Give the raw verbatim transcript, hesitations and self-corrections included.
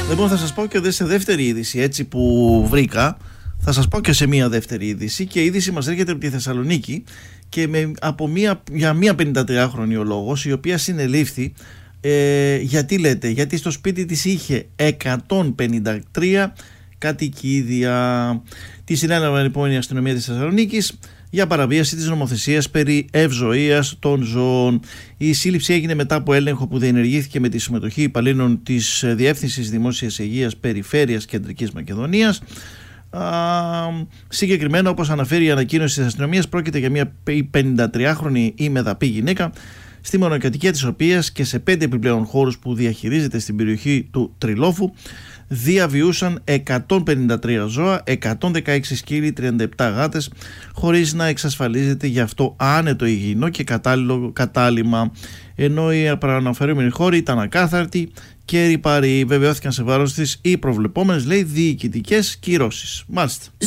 Λοιπόν, θα σας πω και σε δεύτερη είδηση, έτσι που βρήκα. Θα σας πω και σε μία δεύτερη είδηση, και η είδηση μας έρχεται από τη Θεσσαλονίκη και με, από μία, για μία πενηντατριάχρονη ο λόγος, η οποία συνελήφθη. Ε, γιατί λέτε? Γιατί στο σπίτι της είχε εκατόν πενήντα τρία κατοικίδια. Τη συνέλαβε λοιπόν η αστυνομία της Θεσσαλονίκης για παραβίαση της νομοθεσίας περί ευζοίας των ζώων. Η σύλληψη έγινε μετά από έλεγχο που διενεργήθηκε με τη συμμετοχή υπαλλήλων της Διεύθυνσης Δημόσιας Υγείας Περιφέρειας Κεντρικής Μακεδονίας. Α, συγκεκριμένα, όπως αναφέρει η ανακοίνωση της αστυνομίας, πρόκειται για μια πενηντατριάχρονη ημεδαπή γυναίκα, στη μονοκατοικία της οποίας και σε πέντε επιπλέον χώρους που διαχειρίζεται στην περιοχή του Τριλόφου διαβιούσαν εκατόν πενήντα τρία ζώα, εκατόν δεκαέξι σκύλοι, τριάντα επτά γάτες, χωρίς να εξασφαλίζεται γι' αυτό άνετο υγιεινό και κατάλληλο κατάλημα, ενώ οι προαναφερόμενοι χώροι ήταν ακάθαρτοι και ρυπαροί. Βεβαιώθηκαν σε βάρος της οι προβλεπόμενες, λέει, διοικητικές κυρώσεις. Μάλιστα.